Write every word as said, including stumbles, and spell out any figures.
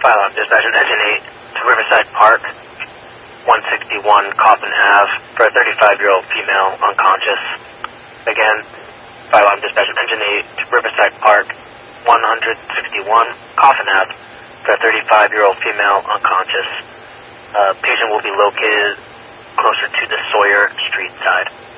File on dispatch engine eight to Riverside Park, one sixty-one Coffin Avenue, for a thirty-five-year-old female unconscious. Again, file on dispatch engine eight to Riverside Park, one sixty-one Coffin Avenue, for a thirty-five-year-old female unconscious. Uh, patient will be located closer to the Sawyer Street side.